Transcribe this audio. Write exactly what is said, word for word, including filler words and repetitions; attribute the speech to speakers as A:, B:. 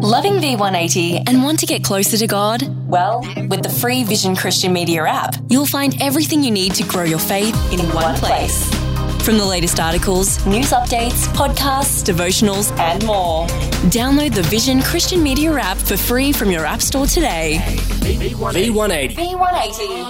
A: Loving V one eighty
B: and want to get closer to God?
A: Well, with the free Vision Christian Media app,
B: you'll find everything you need to grow your faith
A: in one place.
B: From the latest articles,
A: news updates, podcasts,
B: devotionals,
A: and more.
B: Download the Vision Christian Media app for free from your app store today.
C: V one eighty.
A: V one eighty.